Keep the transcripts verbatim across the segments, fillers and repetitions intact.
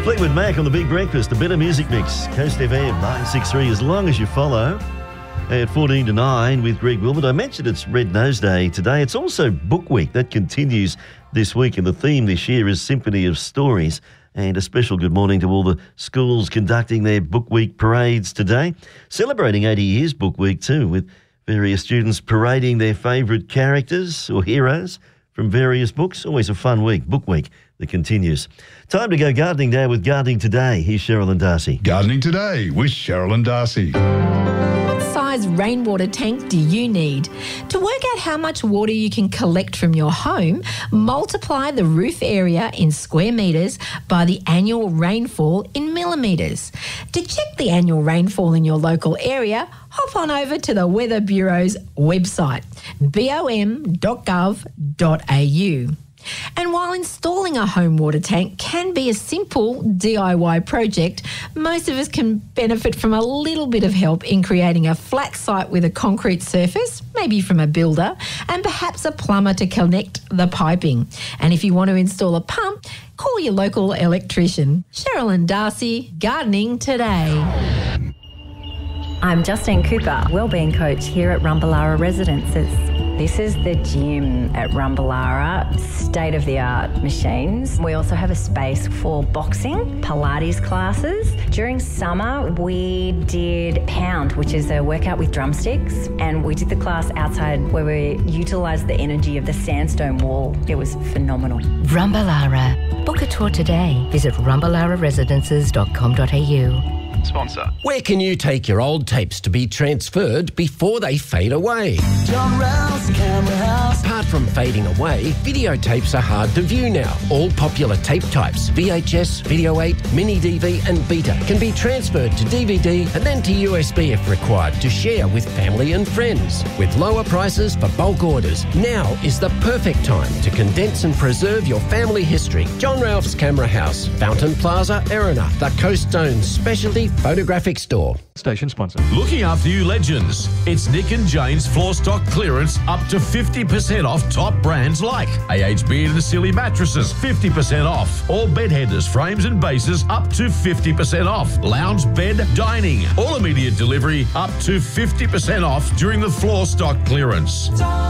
Fleetwood Mac on the Big Breakfast, the better music mix. Coast F M nine six three, as long as you follow. At fourteen to nine with Greg Wilmot. I mentioned it's Red Nose Day today. It's also Book Week. That continues this week, and the theme this year is Symphony of Stories. And a special good morning to all the schools conducting their Book Week parades today. Celebrating eighty years Book Week too, with various students parading their favourite characters or heroes from various books. Always a fun week, Book Week, that continues. Time to go gardening now with Gardening Today. Here's Cheryl and Darcy. Gardening Today with Cheryl and Darcy. What size rainwater tank do you need? To work out how much water you can collect from your home, multiply the roof area in square metres by the annual rainfall in millimetres. To check the annual rainfall in your local area, hop on over to the Weather Bureau's website, b o m dot gov dot a u. And while installing a home water tank can be a simple D I Y project, most of us can benefit from a little bit of help in creating a flat site with a concrete surface, maybe from a builder, and perhaps a plumber to connect the piping. And if you want to install a pump, call your local electrician. Cheryl and Darcy, Gardening Today. I'm Justine Cooper, Wellbeing Coach here at Rumballara Residences. This is the gym at Rumballara, state-of-the-art machines. We also have a space for boxing, Pilates classes. During summer, we did Pound, which is a workout with drumsticks, and we did the class outside where we utilised the energy of the sandstone wall. It was phenomenal. Rumballara. Book a tour today. Visit rumballara residences dot com dot a u. Sponsor. Where can you take your old tapes to be transferred before they fade away? John Ralph's Camera House. Apart from fading away, videotapes are hard to view now. All popular tape types, V H S, Video eight, Mini D V and Beta, can be transferred to D V D and then to U S B if required to share with family and friends. With lower prices for bulk orders, now is the perfect time to condense and preserve your family history. John Ralph's Camera House, Fountain Plaza, Erina, the Coast Zone's specialty photographic store. Station sponsor. Looking after you legends. It's Nick and Jane's floor stock clearance up to fifty percent off top brands like A H Beard and Silly mattresses, fifty percent off. All bed headers, frames and bases up to fifty percent off. Lounge bed, dining, all immediate delivery up to fifty percent off during the floor stock clearance.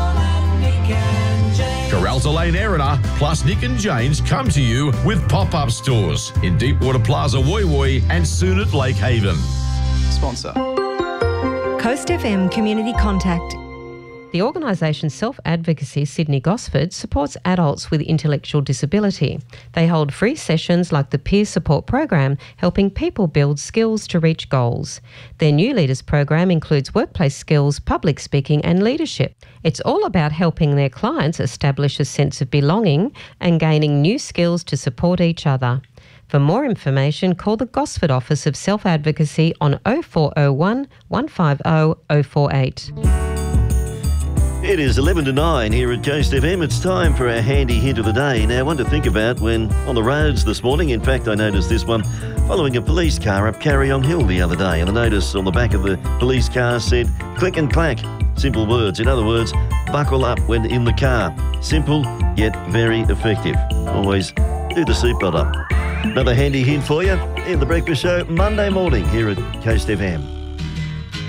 Corralta Lane, Erina, plus Nick and Jane's come to you with pop-up stores in Deepwater Plaza, Woy Woy, and soon at Lake Haven. Sponsor. Coast F M Community Contact. The organisation Self Advocacy Sydney Gosford supports adults with intellectual disability. They hold free sessions like the Peer Support Program, helping people build skills to reach goals. Their New Leaders program includes workplace skills, public speaking and leadership. It's all about helping their clients establish a sense of belonging and gaining new skills to support each other. For more information, call the Gosford office of Self Advocacy on oh four oh one, one five oh, oh four eight. It is eleven to nine here at Coast F M. It's time for our handy hint of the day. Now, one to think about when on the roads this morning. In fact, I noticed this one following a police car up Carryong Hill the other day. And the notice on the back of the police car said, click and clack. Simple words. In other words, buckle up when in the car. Simple, yet very effective. Always do the seatbelt up. Another handy hint for you in the Breakfast Show Monday morning here at Coast F M.